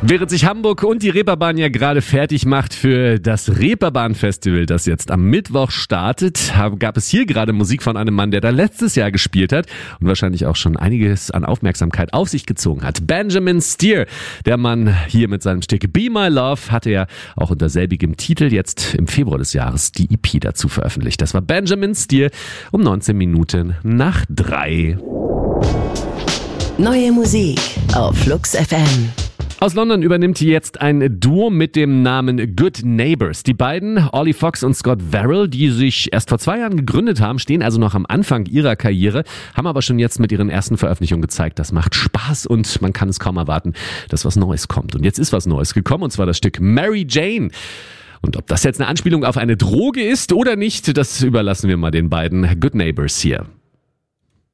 Während sich Hamburg und die Reeperbahn ja gerade fertig macht für das Reeperbahn-Festival, das jetzt am Mittwoch startet, gab es hier gerade Musik von einem Mann, der da letztes Jahr gespielt hat und wahrscheinlich auch schon einiges an Aufmerksamkeit auf sich gezogen hat. Benjamin Steer, der Mann hier mit seinem Stück Be My Love, hatte ja auch unter selbigem Titel jetzt im Februar des Jahres die EP dazu veröffentlicht. Das war Benjamin Steer um 19 Minuten nach 3. Neue Musik auf Flux FM. Aus London übernimmt jetzt ein Duo mit dem Namen Good Neighbors. Die beiden, Ollie Fox und Scott Verrill, die sich erst vor 2 Jahren gegründet haben, stehen also noch am Anfang ihrer Karriere, haben aber schon jetzt mit ihren ersten Veröffentlichungen gezeigt, das macht Spaß und man kann es kaum erwarten, dass was Neues kommt. Und jetzt ist was Neues gekommen, und zwar das Stück Mary Jane. Und ob das jetzt eine Anspielung auf eine Droge ist oder nicht, das überlassen wir mal den beiden Good Neighbors hier.